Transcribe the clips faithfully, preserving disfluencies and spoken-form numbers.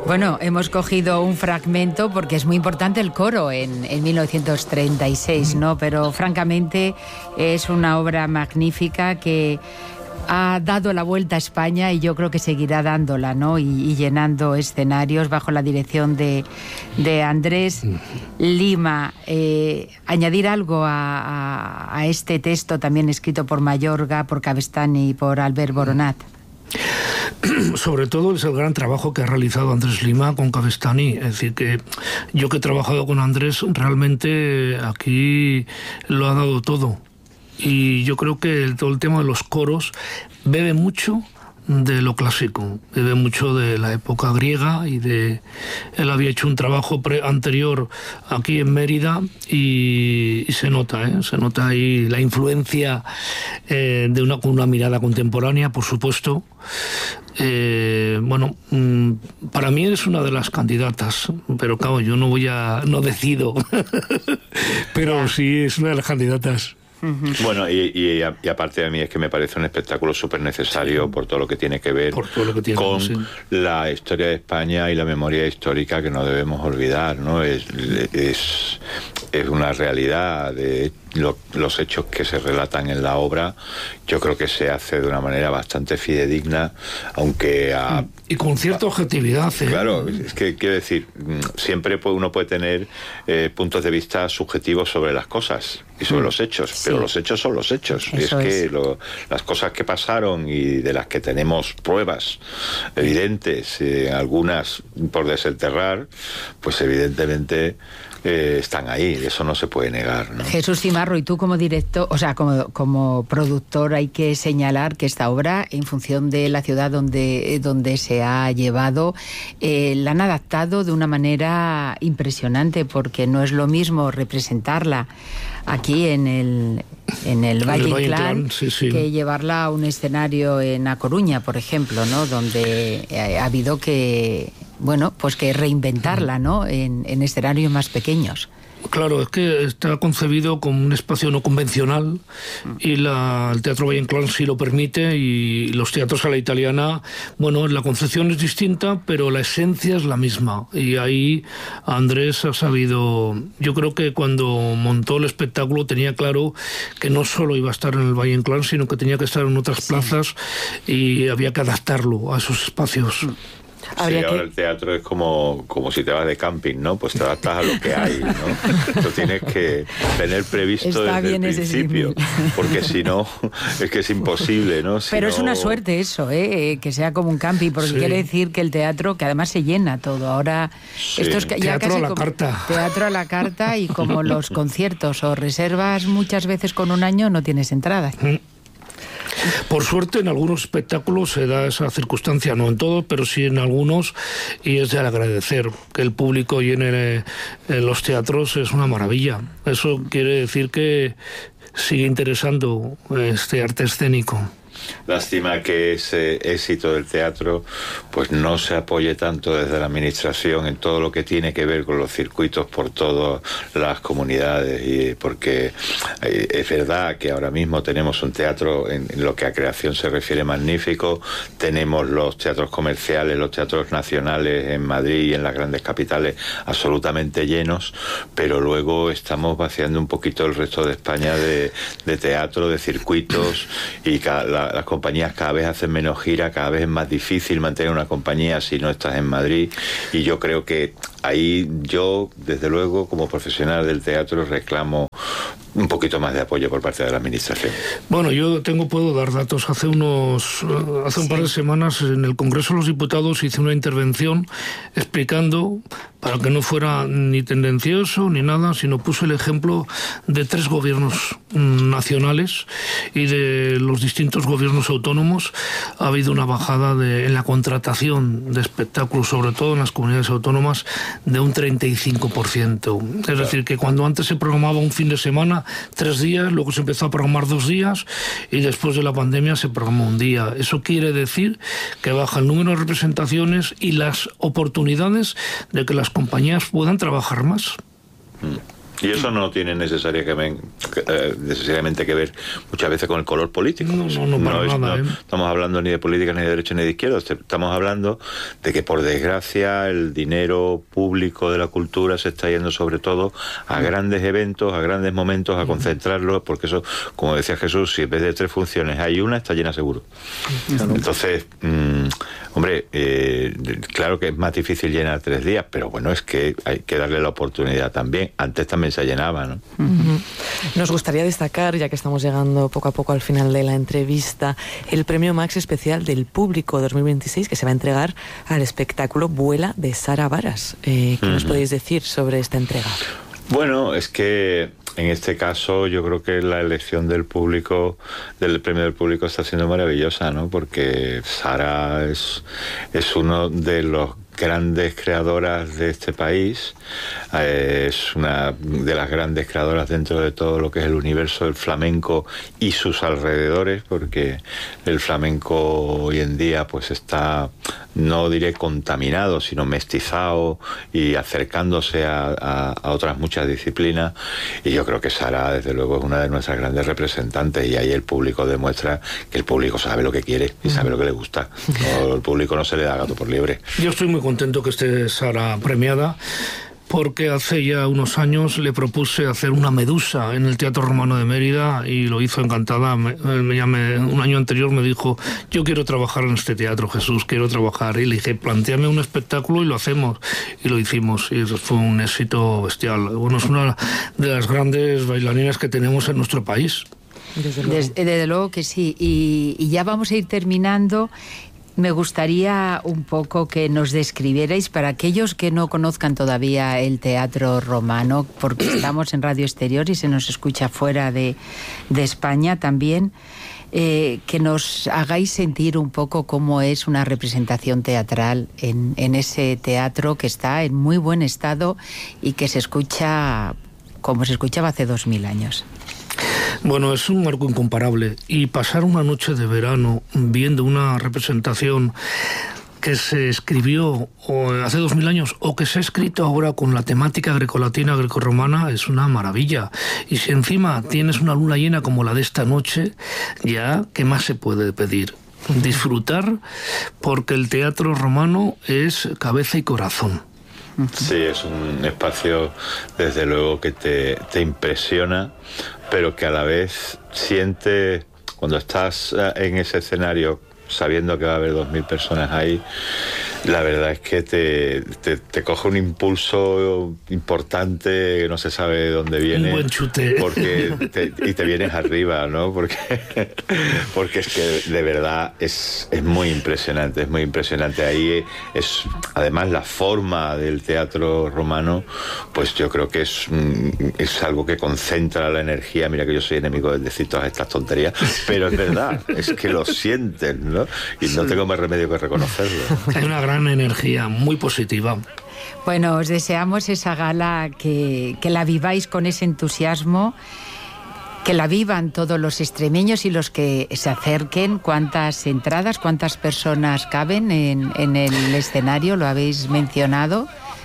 Bueno, hemos cogido un fragmento porque es muy importante el coro en, en mil novecientos treinta y seis, ¿no? Pero francamente es una obra magnífica que ha dado la vuelta a España y yo creo que seguirá dándola, ¿no? Y, y llenando escenarios bajo la dirección de, de Andrés Lima. Eh, añadir algo a, a, a este texto también escrito por Mayorga, por Cavestany y por Albert Boronat. Sobre todo es el gran trabajo que ha realizado Andrés Lima con Cavestany. Es decir, que yo que he trabajado con Andrés, realmente aquí lo ha dado todo. Y yo creo que el, todo el tema de los coros bebe mucho de lo clásico, bebe mucho de la época griega y de... Él había hecho un trabajo pre anterior aquí en Mérida y, y se nota, ¿eh? Se nota ahí la influencia eh, de una, una mirada contemporánea, por supuesto. Eh, bueno, mmm, para mí es una de las candidatas, pero claro, yo no voy a... no decido, pero sí es una de las candidatas. Bueno, y, y, y aparte de mí es que me parece un espectáculo súper necesario sí. por todo lo que tiene que ver que tiene, con sí. la historia de España y la memoria histórica que no debemos olvidar, ¿no? Es, es, es una realidad de lo, los hechos que se relatan en la obra. Yo creo que se hace de una manera bastante fidedigna, aunque a, y con cierta objetividad. ¿eh? Claro, es que quiero decir, siempre uno puede tener eh, puntos de vista subjetivos sobre las cosas y sobre mm. los hechos, sí. pero los hechos son los hechos. Eso es que es. Lo, las cosas que pasaron y de las que tenemos pruebas evidentes, eh, algunas por desenterrar, pues evidentemente eh, están ahí, eso no se puede negar, ¿no? Jesús Cimarro, y tú como director, o sea, como, como productor, hay que señalar que esta obra, en función de la ciudad donde, donde se ha llevado, eh, la han adaptado de una manera impresionante, porque no es lo mismo representarla aquí en el, en el Valle Inclán sí, sí. que llevarla a un escenario en A Coruña, por ejemplo, ¿no? Donde ha habido que, bueno, pues que reinventarla, ¿no? En, en escenarios más pequeños. Claro, es que está concebido como un espacio no convencional y la, el Teatro Valle Inclán sí lo permite, y los teatros a la italiana, bueno, la concepción es distinta, pero la esencia es la misma. Y ahí Andrés ha sabido, yo creo que cuando montó el espectáculo tenía claro que no solo iba a estar en el Valle Inclán, sino que tenía que estar en otras sí. plazas, y había que adaptarlo a esos espacios. Sí, ahora el teatro es como, como si te vas de camping, ¿no? Pues te adaptas a lo que hay, ¿no? Tú tienes que tener previsto Está desde el principio, símil. Porque si no, es que es imposible, ¿no? Si Pero no... es una suerte eso, ¿eh? Que sea como un camping, porque sí. quiere decir que el teatro, que además se llena todo. Ahora, sí. esto es ya teatro casi a la como carta. Teatro a la carta, y como los conciertos, o reservas muchas veces con un año, no tienes entrada. Mm. Por suerte en algunos espectáculos se da esa circunstancia, no en todos, pero sí en algunos, y es de agradecer. Que el público llene en los teatros es una maravilla. Eso quiere decir que sigue interesando este arte escénico. Lástima que ese éxito del teatro pues no se apoye tanto desde la administración en todo lo que tiene que ver con los circuitos por todas las comunidades, y porque eh, es verdad que ahora mismo tenemos un teatro en, en lo que a creación se refiere magnífico, tenemos los teatros comerciales, los teatros nacionales en Madrid y en las grandes capitales absolutamente llenos, pero luego estamos vaciando un poquito el resto de España de, de teatro, de circuitos, y cada, la, las compañías cada vez hacen menos gira, cada vez es más difícil mantener una compañía si no estás en Madrid, y yo creo que ahí yo, desde luego, como profesional del teatro, reclamo un poquito más de apoyo por parte de la administración. Bueno, yo tengo puedo dar datos. Hace unos hace un sí. par de semanas en el Congreso de los Diputados hice una intervención explicando, para que no fuera ni tendencioso ni nada, sino puse el ejemplo de tres gobiernos nacionales y de los distintos gobiernos autónomos. Ha habido una bajada de, en la contratación de espectáculos, sobre todo en las comunidades autónomas, de un treinta y cinco por ciento. Es claro. decir, que cuando antes se programaba un fin de semana, tres días, luego se empezó a programar dos días, y después de la pandemia se programó un día. Eso quiere decir que baja el número de representaciones y las oportunidades de que las compañías puedan trabajar más. Y eso no tiene necesariamente, eh, necesariamente que ver muchas veces con el color político. No, no, no, para no, es, nada, no ¿eh? estamos hablando ni de política, ni de derecha, ni de izquierda. Estamos hablando de que, por desgracia, el dinero público de la cultura se está yendo sobre todo a grandes eventos, a grandes momentos, a concentrarlo, porque eso, como decía Jesús, si en vez de tres funciones hay una, está llena seguro. Entonces, mmm, hombre, eh, claro que es más difícil llenar tres días, pero bueno, es que hay que darle la oportunidad también. Antes también se llenaba, ¿no? Uh-huh. Nos gustaría destacar, ya que estamos llegando poco a poco al final de la entrevista, el Premio Max Especial del Público dos mil veintiséis, que se va a entregar al espectáculo Vuela, de Sara Varas. Eh, ¿Qué uh-huh. nos podéis decir sobre esta entrega? Bueno, es que en este caso yo creo que la elección del público, del premio del público, está siendo maravillosa, ¿no? Porque Sara es, es uno de los grandes creadoras de este país, eh, es una de las grandes creadoras dentro de todo lo que es el universo del flamenco y sus alrededores, porque el flamenco hoy en día pues está, no diré contaminado, sino mestizado y acercándose a, a, a otras muchas disciplinas, y yo creo que Sara desde luego es una de nuestras grandes representantes, y ahí el público demuestra que el público sabe lo que quiere y sabe lo que le gusta. No, el público no se le da gato por liebre. Yo estoy muy contento que esté Sara premiada, porque hace ya unos años le propuse hacer una Medusa en el Teatro Romano de Mérida y lo hizo encantada. Me, me, me, un año anterior me dijo: yo quiero trabajar en este teatro, Jesús, quiero trabajar. Y le dije: plantéame un espectáculo y lo hacemos. Y lo hicimos, y eso fue un éxito bestial. Bueno, es una de las grandes bailarinas que tenemos en nuestro país. Desde luego, desde, desde luego que sí. Y, y ya vamos a ir terminando. Me gustaría un poco que nos describierais, para aquellos que no conozcan todavía el Teatro Romano, porque estamos en Radio Exterior y se nos escucha fuera de, de España también, eh, que nos hagáis sentir un poco cómo es una representación teatral en, en ese teatro que está en muy buen estado y que se escucha como se escuchaba hace dos mil años. Bueno, es un marco incomparable, y pasar una noche de verano viendo una representación que se escribió hace dos mil años o que se ha escrito ahora con la temática grecolatina, grecorromana, es una maravilla. Y si encima tienes una luna llena como la de esta noche, ya, ¿qué más se puede pedir? Disfrutar, porque el Teatro Romano es cabeza y corazón. Sí, es un espacio desde luego que te, te impresiona, pero que a la vez siente, cuando estás en ese escenario sabiendo que va a haber dos mil personas ahí, la verdad es que te, te, te coge un impulso importante que no se sabe de dónde viene. Un buen chute. Porque te, y te vienes arriba, ¿no? Porque, porque es que de verdad es, es muy impresionante, es muy impresionante. Ahí es, además, la forma del Teatro Romano, pues yo creo que es, es algo que concentra la energía. Mira que yo soy enemigo de decir todas estas tonterías, pero es verdad, es que lo sienten, ¿no? Y no tengo más remedio que reconocerlo. Hay una gran energía muy positiva. Bueno, os deseamos esa gala, que, que la viváis con ese entusiasmo, que la vivan todos los extremeños y los que se acerquen. ¿Cuántas entradas, cuántas personas caben en, en el escenario? ¿Lo habéis mencionado?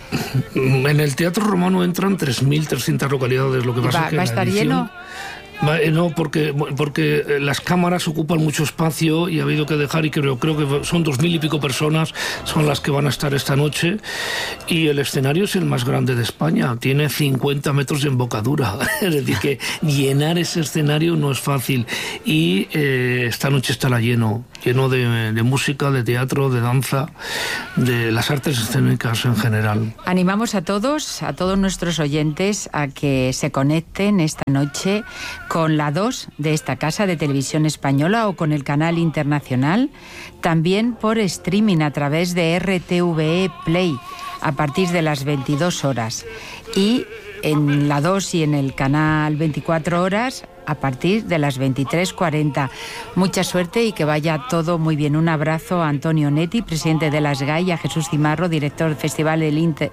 En el Teatro Romano entran tres mil trescientas localidades, lo que pasa ¿Va, es que ¿va a estar edición... lleno? No, porque, porque las cámaras ocupan mucho espacio y ha habido que dejar, y creo, creo que son dos mil y pico personas son las que van a estar esta noche, y el escenario es el más grande de España, tiene cincuenta metros de embocadura, es decir que llenar ese escenario no es fácil, y eh, esta noche estará lleno, lleno de, de música, de teatro, de danza, de las artes escénicas en general. Animamos a todos, a todos nuestros oyentes, a que se conecten esta noche con la dos de esta casa de televisión española o con el canal internacional, también por streaming a través de R T V E Play a partir de las veintidós horas, y en la dos y en el canal veinticuatro horas a partir de las veintitrés cuarenta. Mucha suerte y que vaya todo muy bien. Un abrazo a Antonio Netti, presidente de la S G A I, y a Jesús Cimarro, director del Festival del, Inter,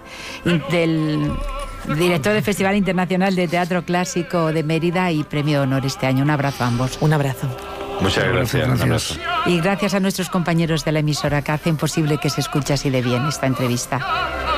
del director del Festival Internacional de Teatro Clásico de Mérida y Premio de Honor este año. Un abrazo a ambos. Un abrazo. Muchas gracias. gracias. Un abrazo. Y gracias a nuestros compañeros de la emisora que hacen posible que se escuche así de bien esta entrevista.